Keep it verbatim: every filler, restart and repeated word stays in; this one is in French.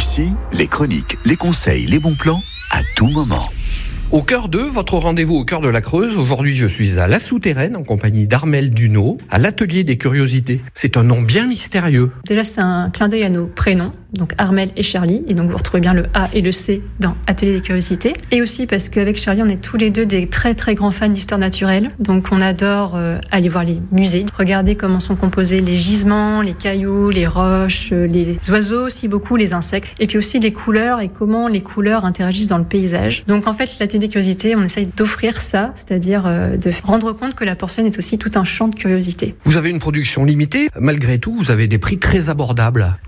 Ici, les chroniques, les conseils, les bons plans, à tout moment. Au cœur de votre rendez-vous au cœur de la Creuse, aujourd'hui je suis à La Souterraine en compagnie d'Armelle Duneau, à l'Atelier des Curiosités. C'est un nom bien mystérieux. Déjà c'est un clin d'œil à nos prénoms, donc Armelle et Charlie, et donc vous retrouvez bien le A et le C dans Atelier des Curiosités. Et aussi parce qu'avec Charlie on est tous les deux des très très grands fans d'histoire naturelle, donc on adore euh, aller voir les musées, regarder comment sont composés les gisements, les cailloux, les roches, les oiseaux aussi beaucoup, les insectes, et puis aussi les couleurs et comment les couleurs interagissent dans le paysage. Donc en fait l'Atelier des Curiosités, on essaye d'offrir ça, c'est-à-dire euh, de rendre compte que la porcelaine est aussi tout un champ de curiosité. Vous avez une production limitée, malgré tout vous avez des prix très abordables.